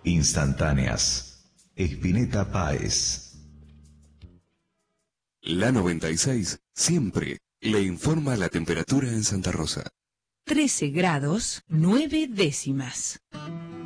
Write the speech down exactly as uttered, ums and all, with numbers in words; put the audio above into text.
Instantáneas. Spinetta Páez. La noventa y seis siempre le informa la temperatura en Santa Rosa. trece grados, nueve décimas.